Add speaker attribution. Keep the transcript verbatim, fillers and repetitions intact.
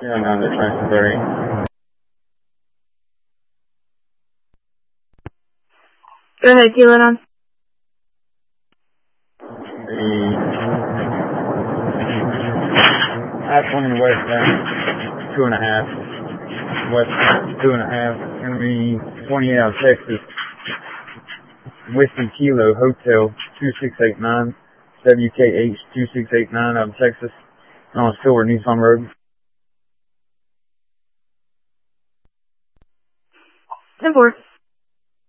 Speaker 1: Yeah, no, that's nice thirty.
Speaker 2: Go ahead, keel it on.
Speaker 1: The I twenty west down two and a half. West two and a half. Gonna be twenty-eight out of Texas. Whiskey Kilo Hotel two six eight nine. W K H two six eight nine out of Texas. On Silver Nissan Road.
Speaker 2: ten four.